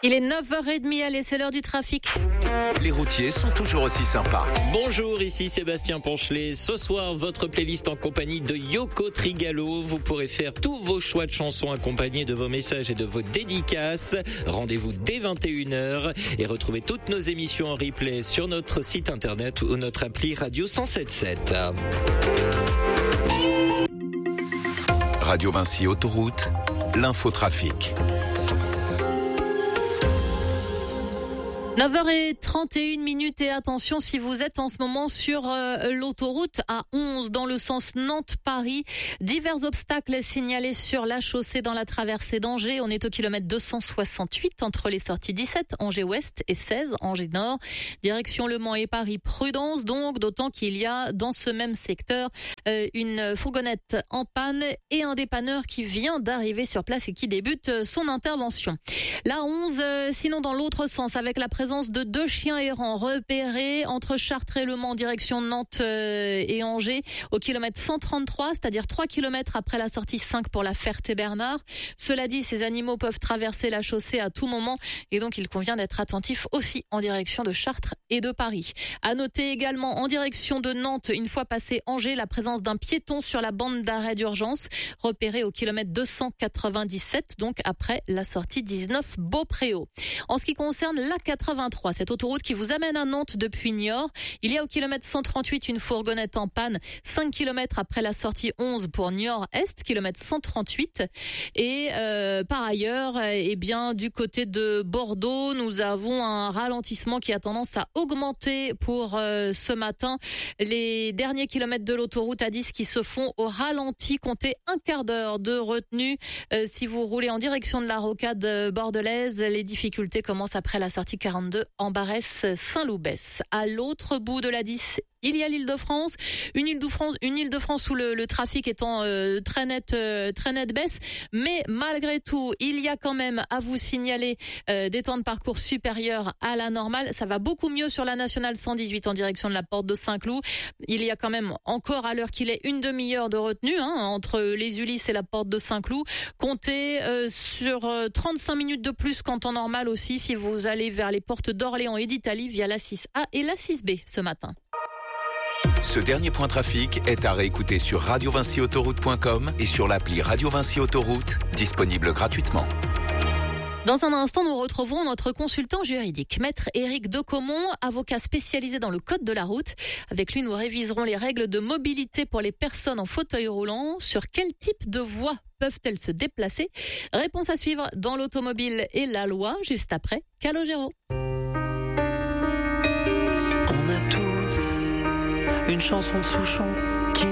Il est 9h30, allez, c'est l'heure du trafic. Les routiers sont toujours aussi sympas. Bonjour, ici Sébastien Ponchelet. Ce soir, votre playlist en compagnie de Yoko Trigalo. Vous pourrez faire tous vos choix de chansons accompagnés de vos messages et de vos dédicaces. Rendez-vous dès 21h et retrouvez toutes nos émissions en replay sur notre site internet ou notre appli Radio 107.7. Radio Vinci Autoroute, l'infotrafic. 9h31 et attention si vous êtes en ce moment sur l'autoroute A11 dans le sens Nantes-Paris. Divers obstacles signalés sur la chaussée dans la traversée d'Angers. On est au kilomètre 268 entre les sorties 17 Angers-Ouest et 16 Angers-Nord. Direction Le Mans et Paris, prudence donc, d'autant qu'il y a dans ce même secteur une fourgonnette en panne et un dépanneur qui vient d'arriver sur place et qui débute son intervention. La 11, sinon dans l'autre sens avec la présence de deux chiens errants repérés entre Chartres et Le Mans, direction Nantes et Angers, au kilomètre 133, c'est-à-dire 3 kilomètres après la sortie 5 pour la Ferté-Bernard. Cela dit, ces animaux peuvent traverser la chaussée à tout moment et donc il convient d'être attentif aussi en direction de Chartres et de Paris. À noter également en direction de Nantes, une fois passé Angers, la présence d'un piéton sur la bande d'arrêt d'urgence, repéré au kilomètre 297, donc après la sortie 19 Beaupréau. En ce qui concerne la 83, cette autoroute qui vous amène à Nantes depuis Niort, il y a au kilomètre 138 une fourgonnette en panne, 5 kilomètres après la sortie 11 pour Niort-Est, kilomètre 138. Et par ailleurs, du côté de Bordeaux, nous avons un ralentissement qui a tendance à augmenter pour ce matin. Les derniers kilomètres de l'autoroute A10 qui se font au ralenti, comptez un quart d'heure de retenue. Si vous roulez en direction de la rocade bordelaise, les difficultés commencent après la sortie 42 en Barès-Saint-Loubès. À l'autre bout de la 10, il y a l'Île-de-France, une Île-de-France où le trafic est en très nette baisse, mais malgré tout, il y a quand même à vous signaler des temps de parcours supérieurs à la normale. Ça va beaucoup mieux sur la nationale 118 en direction de la porte de Saint-Cloud. Il y a quand même encore à l'heure qu'il est une demi-heure de retenue entre les Ulysses et la porte de Saint-Cloud. Comptez sur 35 minutes de plus qu'en temps normal aussi si vous allez vers les portes d'Orléans et d'Italie via la 6A et la 6B ce matin. Ce dernier point trafic est à réécouter sur radiovinciautoroute.com et sur l'appli Radio Vinci Autoroute, disponible gratuitement. Dans un instant, nous retrouverons notre consultant juridique, Maître Éric Decomont, avocat spécialisé dans le code de la route. Avec lui, nous réviserons les règles de mobilité pour les personnes en fauteuil roulant. Sur quel type de voie peuvent-elles se déplacer? Réponse à suivre dans l'automobile et la loi, juste après Calogero. On a tous une chanson de Souchon